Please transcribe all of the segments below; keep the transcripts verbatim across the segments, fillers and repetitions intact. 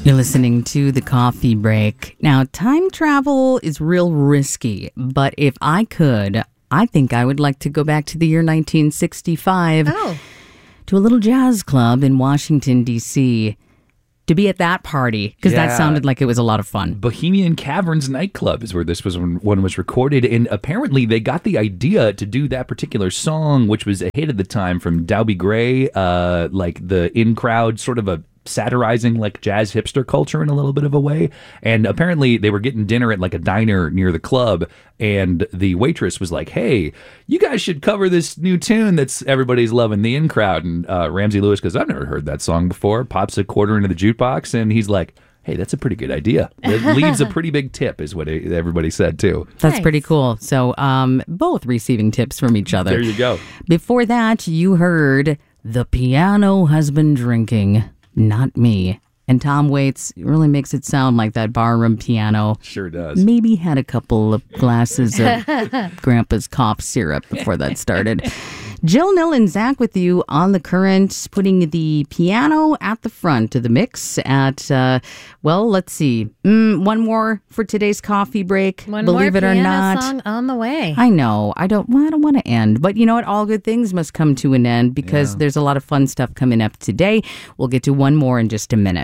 You're listening to The Coffee Break. Now, time travel is real risky, but if I could, I think I would like to go back to the year nineteen sixty-five Oh. to a little jazz club in Washington, D C to be at that party, because Yeah. that sounded like it was a lot of fun. Bohemian Caverns nightclub is where this was when one was recorded, and apparently they got the idea to do that particular song, which was a hit at the time, from Dobie Gray, uh, like the in-crowd sort of a satirizing like jazz hipster culture in a little bit of a way. And apparently they were getting dinner at like a diner near the club, and the waitress was like, hey, you guys should cover this new tune that's everybody's loving, the in crowd. And uh, Ramsey Lewis goes, I've never heard that song before, pops a quarter into the jukebox, and he's like, hey, that's a pretty good idea. It leaves a pretty big tip, is what it, everybody said too. That's Nice. pretty cool. So um, both receiving tips from each other. There you go. Before that, you heard The Piano Has Been Drinking, Not Me. And Tom Waits really makes it sound like that barroom piano. Sure does. Maybe had a couple of glasses of Grandpa's cough syrup before that started. Jill, Nil, and Zach with you on The Current, putting the piano at the front of the mix at, uh, well, let's see, mm, one more for today's coffee break. One Believe more it or piano not. song on the way. I know. I don't. Well, I don't want to end, but you know what? All good things must come to an end, because Yeah. there's a lot of fun stuff coming up today. We'll get to one more in just a minute.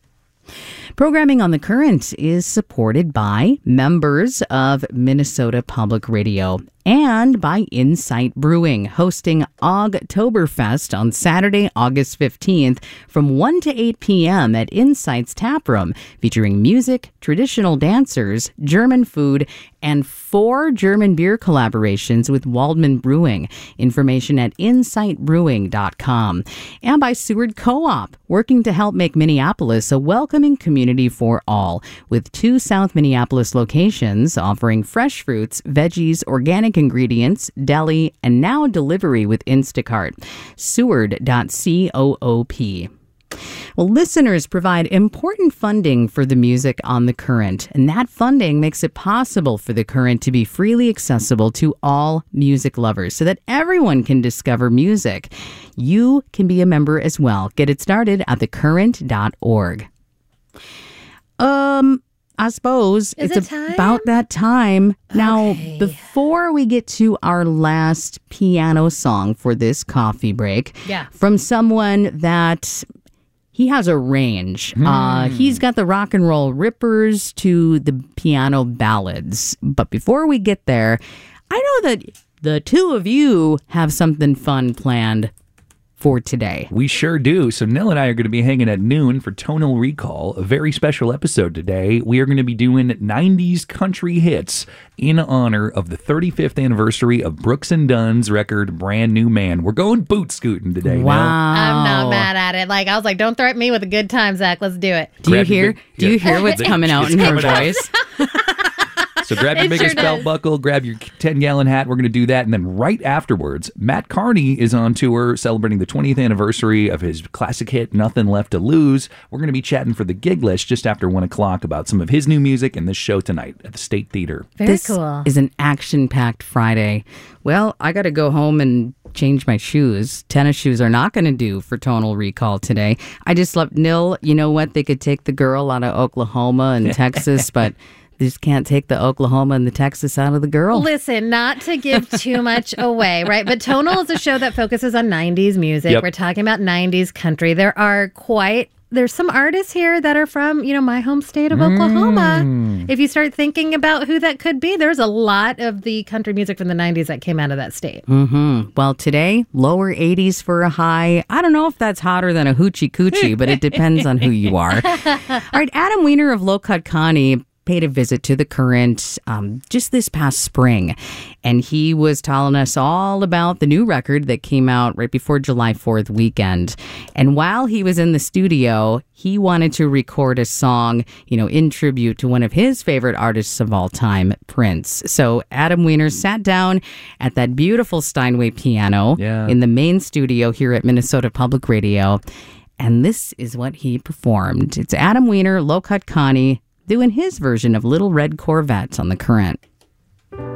Programming on The Current is supported by members of Minnesota Public Radio and by Insight Brewing, hosting Ogtoberfest on Saturday, August fifteenth from one to eight p.m. at Insight's Tap Room, featuring music, traditional dancers, German food, and four German beer collaborations with Waldman Brewing. Information at insight brewing dot com. And by Seward Co-op, working to help make Minneapolis a welcoming community for all, with two South Minneapolis locations offering fresh fruits, veggies, organic ingredients, deli, and now delivery with Instacart. Seward dot coop. Well, listeners provide important funding for the music on The Current, and that funding makes it possible for The Current to be freely accessible to all music lovers so that everyone can discover music. You can be a member as well. Get it started at the current dot org. Um... I suppose Is it's it time? about that time. Now, Okay. before we get to our last piano song for this coffee break, Yeah. from someone that he has a range. Uh, he's got the rock and roll rippers to the piano ballads. But before we get there, I know that the two of you have something fun planned for today. We sure do. So Nell and I are going to be hanging at noon for Tonal Recall, a very special episode today. We are going to be doing nineties country hits in honor of the thirty-fifth anniversary of Brooks and Dunn's record, Brand New Man. We're going boot scooting today, Wow. Nell. I'm not mad at it. Like, I was like, don't threaten me with a good time, Zach. Let's do it. Do you Grab your hear? big- Do you yeah. hear what's coming out It's in her coming out. voice? So grab your It biggest sure belt does. buckle, grab your ten-gallon hat. We're going to do that. And then right afterwards, Matt Carney is on tour celebrating the twentieth anniversary of his classic hit, Nothing Left to Lose. We're going to be chatting for the gig list just after one o'clock about some of his new music and this show tonight at the State Theater. Very This cool. is an action-packed Friday. Well, I got to go home and change my shoes. Tennis shoes are not going to do for Tonal Recall today. I just left Nil. You know what? They could take the girl out of Oklahoma and Texas, but they just can't take the Oklahoma and the Texas out of the girl. Listen, not to give too much away, right? But Tonal is a show that focuses on nineties music. Yep. We're talking about nineties country. There are quite there's some artists here that are from, you know, my home state of Oklahoma. If you start thinking about who that could be, there's a lot of the country music from the nineties that came out of that state. Mm-hmm. Well, today, lower eighties for a high. I don't know if that's hotter than a hoochie coochie, but it depends on who you are. All right, Adam Weiner of Low Cut Connie paid a visit to The Current um, just this past spring. And he was telling us all about the new record that came out right before July fourth weekend. And while he was in the studio, he wanted to record a song, you know, in tribute to one of his favorite artists of all time, Prince. So Adam Weiner sat down at that beautiful Steinway piano Yeah. in the main studio here at Minnesota Public Radio. And this is what he performed. It's Adam Weiner, Low Cut Connie, doing his version of Little Red Corvette on The Current.